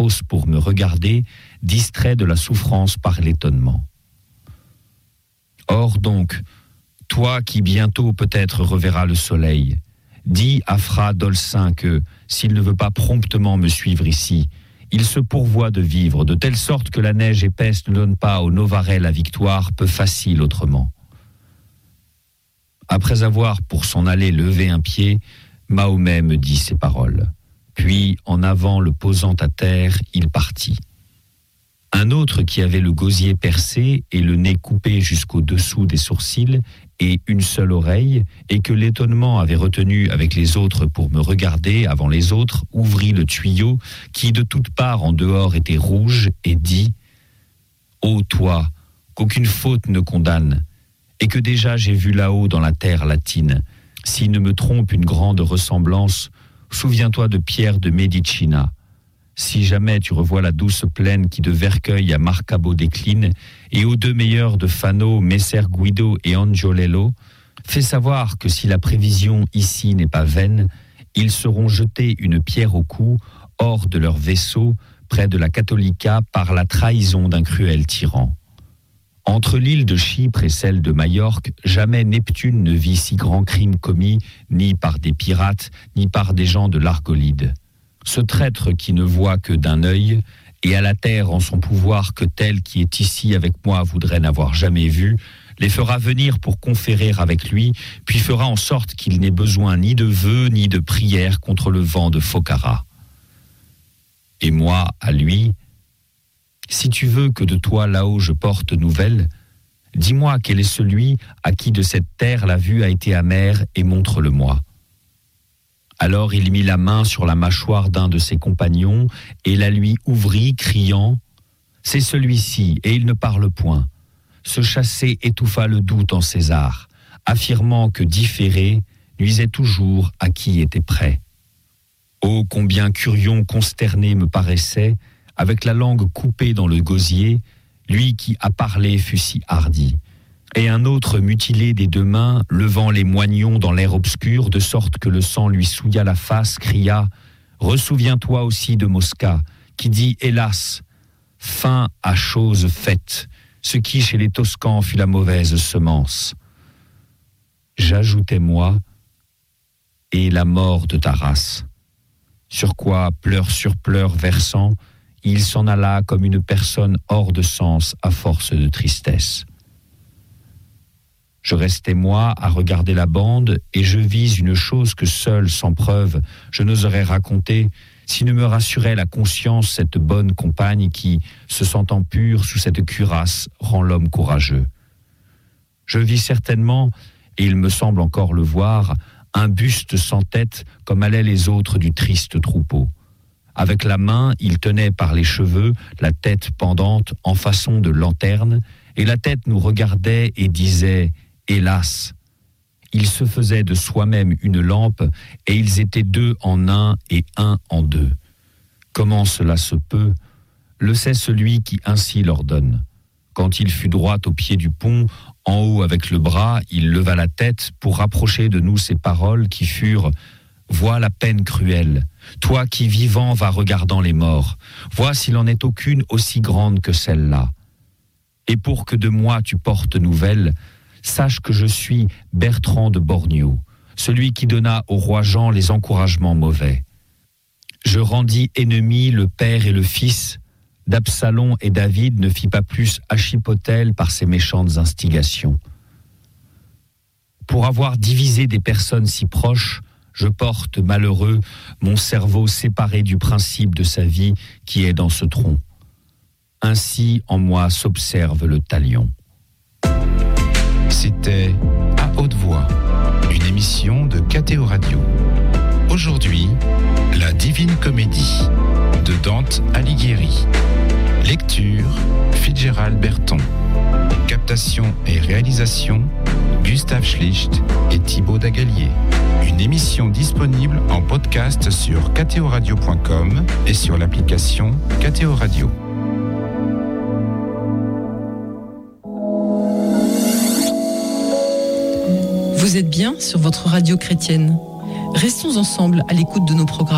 hausse pour me regarder, distrait de la souffrance par l'étonnement. Or donc, toi qui bientôt peut-être reverras le soleil, dis à Fra Dolcin que, s'il ne veut pas promptement me suivre ici, il se pourvoit de vivre, de telle sorte que la neige épaisse ne donne pas aux Novarais la victoire peu facile autrement. Après avoir, pour s'en aller, levé un pied, Mahomet me dit ces paroles. Puis, en avant le posant à terre, il partit. Un autre qui avait le gosier percé et le nez coupé jusqu'au dessous des sourcils et une seule oreille, et que l'étonnement avait retenu avec les autres pour me regarder avant les autres, ouvrit le tuyau qui de toutes parts en dehors était rouge et dit « Ô toi, qu'aucune faute ne condamne, et que déjà j'ai vu là-haut dans la terre latine, s'il ne me trompe une grande ressemblance, souviens-toi de Pierre de Médicina. Si jamais tu revois la douce plaine qui de Vercueil à Marcabo décline, et aux deux meilleurs de Fano, Messer Guido et Angiolello, fais savoir que si la prévision ici n'est pas vaine, ils seront jetés une pierre au cou, hors de leur vaisseau, près de la Catholica, par la trahison d'un cruel tyran. Entre l'île de Chypre et celle de Majorque, jamais Neptune ne vit si grand crime commis, ni par des pirates, ni par des gens de l'Argolide. Ce traître qui ne voit que d'un œil, et à la terre en son pouvoir que tel qui est ici avec moi voudrait n'avoir jamais vu, les fera venir pour conférer avec lui, puis fera en sorte qu'il n'ait besoin ni de vœux ni de prières contre le vent de Focara. Et moi, à lui, si tu veux que de toi là-haut je porte nouvelle, dis-moi quel est celui à qui de cette terre la vue a été amère et montre-le-moi. Alors il mit la main sur la mâchoire d'un de ses compagnons et la lui ouvrit, criant « C'est celui-ci, et il ne parle point. » Ce chassé étouffa le doute en César, affirmant que différer nuisait toujours à qui était prêt. Oh, combien Curion consterné me paraissait, avec la langue coupée dans le gosier, lui qui à parler fut si hardi. Et un autre mutilé des deux mains, levant les moignons dans l'air obscur, de sorte que le sang lui souilla la face, cria « Ressouviens-toi aussi de Mosca, qui dit « Hélas, fin à chose faite, ce qui chez les Toscans fut la mauvaise semence. » J'ajoutais moi « Et la mort de ta race. » Sur quoi, pleurs sur pleurs versant, il s'en alla comme une personne hors de sens à force de tristesse. Je restais moi à regarder la bande et je vis une chose que seule, sans preuve, je n'oserais raconter si ne me rassurait la conscience cette bonne compagne qui, se sentant pure sous cette cuirasse, rend l'homme courageux. Je vis certainement, et il me semble encore le voir, un buste sans tête comme allaient les autres du triste troupeau. Avec la main, il tenait par les cheveux la tête pendante en façon de lanterne, et la tête nous regardait et disait « Hélas !» Il se faisait de soi-même une lampe, et ils étaient deux en un et un en deux. Comment cela se peut? Le sait celui qui ainsi l'ordonne. Quand il fut droit au pied du pont, en haut avec le bras, il leva la tête pour rapprocher de nous ces paroles qui furent « Vois la peine cruelle, toi qui vivant vas regardant les morts, vois s'il en est aucune aussi grande que celle-là. Et pour que de moi tu portes nouvelle, sache que je suis Bertrand de Borgneau, celui qui donna au roi Jean les encouragements mauvais. Je rendis ennemis le père et le fils, d'Absalom et David ne fit pas plus Achipotèle par ses méchantes instigations. Pour avoir divisé des personnes si proches, je porte, malheureux, mon cerveau séparé du principe de sa vie qui est dans ce tronc. Ainsi en moi s'observe le talion. C'était À haute voix, une émission de KTO Radio. Aujourd'hui, La Divine Comédie de Dante Alighieri. Lecture, Fitzgerald Berton. Captation et réalisation, Gustave Schlicht et Thibaut Dagalier. Une émission disponible en podcast sur ktoradio.com et sur l'application KTO Radio. Vous êtes bien sur votre radio chrétienne. Restons ensemble à l'écoute de nos programmes.